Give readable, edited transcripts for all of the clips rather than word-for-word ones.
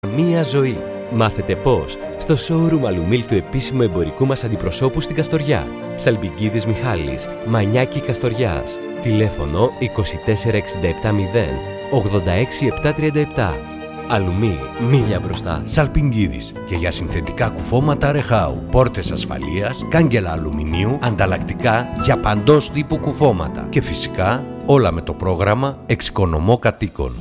Μία ζωή. Μάθετε πώς στο showroom Αλουμίλ του επίσημου εμπορικού μας αντιπροσώπου στην Καστοριά. Σαλπικίδης Μιχάλης, Μανιάκη Καστοριάς. Τηλέφωνο 24670 86737. Αλουμίλ, μίλια μπροστά. Σαλπιγγίδης και για συνθετικά κουφώματα Ρεχάου. Πόρτες ασφαλείας, κάγκελα αλουμινίου, ανταλλακτικά για παντός τύπου κουφώματα. Και φυσικά όλα με το πρόγραμμα Εξοικονομώ Κατοίκων.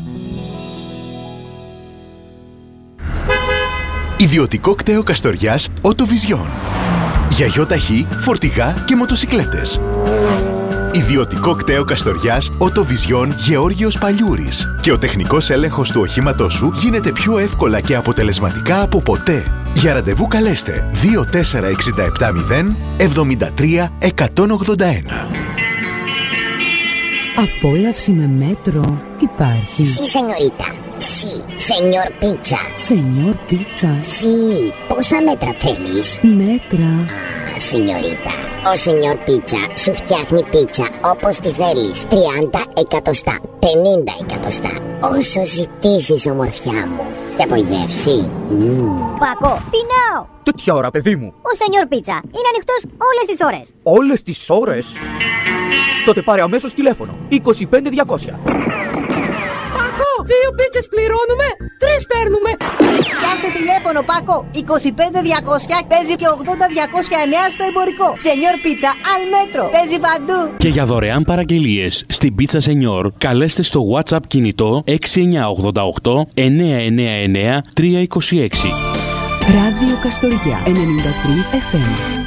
Ιδιωτικό κτέο Καστοριάς Οτοβιζιόν. Για γιοταχή, φορτηγά και μοτοσικλέτες. Ιδιωτικό κτέο Καστοριάς Οτοβιζιόν Γεώργιος Παλιούρης. Και ο τεχνικός έλεγχος του οχήματός σου γίνεται πιο εύκολα και αποτελεσματικά από ποτέ. Για ραντεβού καλέστε 24670 73 181. Απόλαυση με μέτρο υπάρχει. Sí, señorita. Sí, señor pizza. Señor pizza. Sí, πόσα μέτρα θέλεις? Μέτρα. Señorita. Ο señor pizza σου φτιάχνει πίτσα όπως τη θέλεις. 30 εκατοστά, 50 εκατοστά. Όσο ζητήσεις, ομορφιά μου. Και από γεύση. Πακό, πεινάω. Τέτοια ώρα, παιδί μου. Ο señor pizza είναι ανοιχτός όλες τις ώρες. Όλες τις ώρες? Τότε πάρε αμέσως τηλέφωνο. 25200. Πάκο, 2 πίτσες πληρώνουμε, 3 παίρνουμε. Πιάσε τηλέφωνο, Πάκο. 25200 παίζει και 80209 στο εμπορικό. Σενιόρ Πίτσα, al μέτρο. Παίζει παντού. Και για δωρεάν παραγγελίες στην Πίτσα Σενιόρ, καλέστε στο WhatsApp κινητό 6988 999 326. Ράδιο Καστοριά 93 FM.